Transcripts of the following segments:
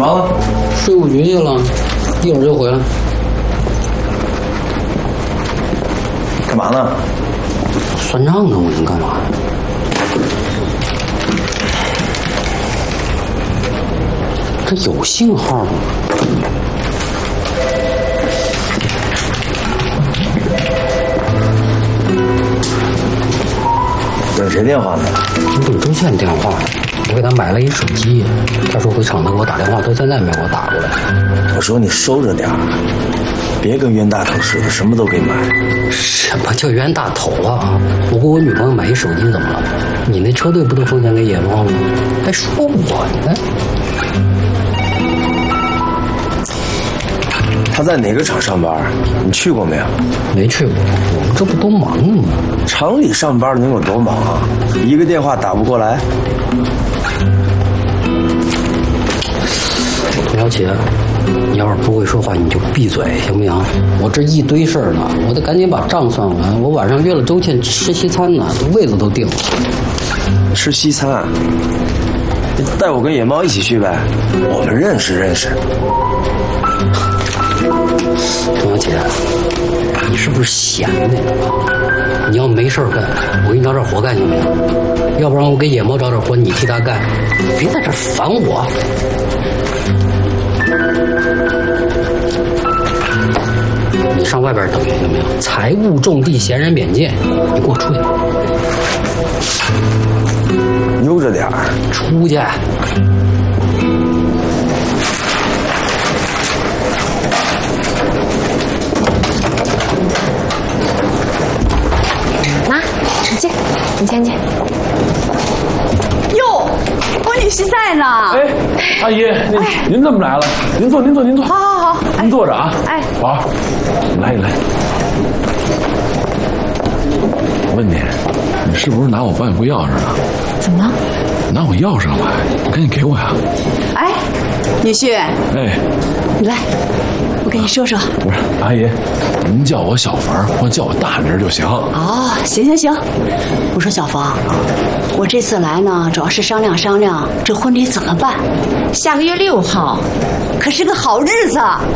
忙了？ 税务局去了，一会儿就回来。 干嘛呢？ 算账呢，我能干嘛？这有信号吗？ 等谁电话呢？ 等周倩电话，我给他买了一手机，他说回厂子给我打电话，到现在没给我打过来。 我说你收着点儿，别跟冤大头似的，什么都给买。 什么叫冤大头啊？我给我女朋友买一手机怎么了？你那车队不都奉献给野猫吗？还说我呢？ 他在哪个厂上班？你去过没有？ 没去过，我们这不都忙吗？ 厂里上班能有多忙啊？一个电话打不过来。 童小姐，你要是不会说话，你就闭嘴，行不行？我这一堆事儿呢，我得赶紧把账算完。我晚上约了周倩吃西餐呢，位子都定了。 吃西餐？你带我跟野猫一起去呗，我们认识认识。 童小姐，你是不是闲的？你要没事干，我给你找点活干行不行？要不然我给野猫找点活，你替他干，别在这烦我。你上外边等行不行？财务重地，闲人免见，你给我出去。 悠着点儿， 出去。 你先去。 哟，婚礼西赛呢？ 哎，阿姨，您怎么来了？您坐。 好， 您坐着啊。 哎， 宝儿，你来。我问你，你是不是拿我保险柜钥匙呢？ 怎么了？ 拿我钥匙干嘛？你赶紧给我呀！ 哎，女婿， 哎， 你来，我跟你说说。 不是，阿姨，您叫我小房，或叫我大名就行。 哦，行。我说小房，我这次来呢，主要是商量这婚礼怎么办。下个月6号，可是个好日子。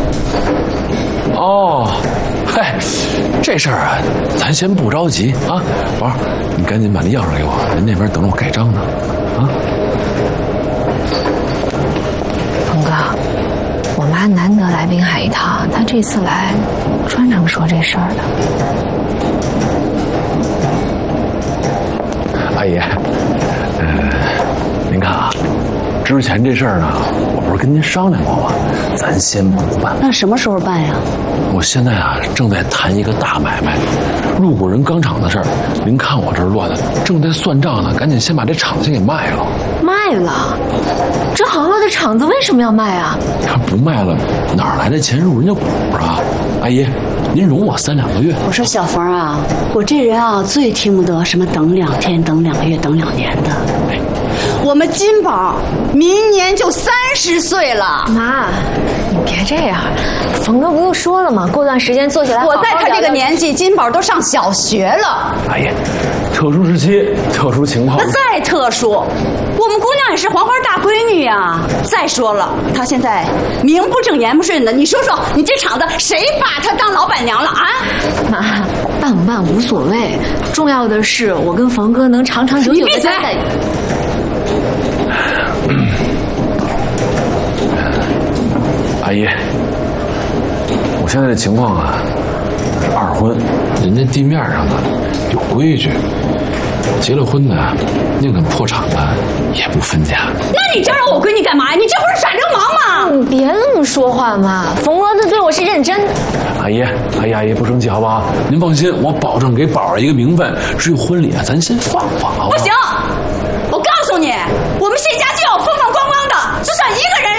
哦，嗨，这事儿啊，咱先不着急啊。宝儿，你赶紧把那钥匙给我，人那边等着我盖章呢。啊， 峰哥，我妈难得来滨海一趟，她这次来专程说这事儿的。 阿姨，您看啊，之前这事儿呢，我不是跟您商量过吗？咱先不办。 那什么时候办呀？ 我现在啊，正在谈一个大买卖，入股人钢厂的事儿。您看我这儿乱的，正在算账呢，赶紧先把这厂子先给卖了。 卖了？这好好的厂子为什么要卖啊？ 他不卖了，哪来的钱入人家股啊？阿姨，您容我3-2个月。 我说小冯啊，我这人啊最听不得什么等2天、等2个月、等2年的。我们金宝明年就30岁了。 妈，你别这样，冯哥不都说了吗？过段时间坐下来好好聊聊。 我在他这个年纪，金宝都上小学了。 阿姨，特殊时期、特殊情况。 那再特殊，我们姑娘也是黄花大闺女呀。再说了，她现在名不正言不顺的，你说说，你这厂子谁把她当老板娘了啊？ 妈，办不办无所谓，重要的是我跟冯哥能长长久久的待在。 阿姨，我现在的情况啊是2婚，人家地面上呢有规矩，结了婚的宁肯破产的也不分家。 那你招惹我闺女干嘛？你这不是耍流氓吗？ 你别那么说话嘛，冯哥他对我是认真的。 阿姨不生气好不好？您放心，我保证给宝儿一个名分。至于婚礼啊，咱先放放好不好？ 不行，我告诉你，我们谢家就要风风光光的，就算一个人